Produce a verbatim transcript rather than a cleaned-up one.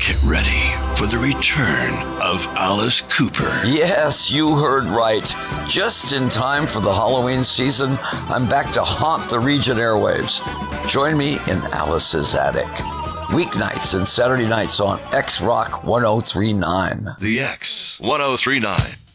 Get ready for the return of Alice Cooper. Yes, you heard right. Just in time for the Halloween season, I'm back to haunt the Region airwaves. Join me in Alice's Attic. Weeknights and Saturday nights on X Rock ten thirty-nine. The X ten thirty-nine.